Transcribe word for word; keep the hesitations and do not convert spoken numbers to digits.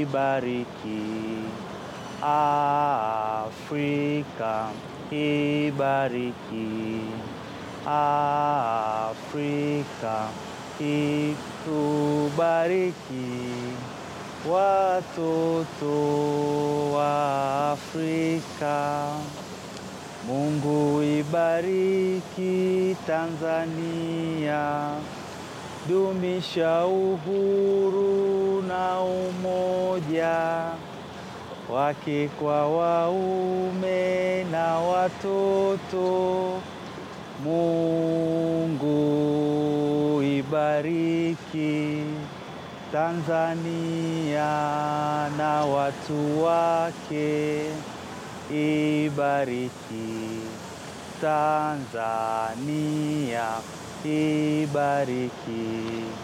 ibariki Afrika, ibariki Afrika, itubariki watoto wa Afrika. Mungu ibariki Tanzania, dumisha uhuru na umoja wake kwa waume na watoto. Mungu ibariki Tanzania na watu wake, ibariki Tanzania, ibariki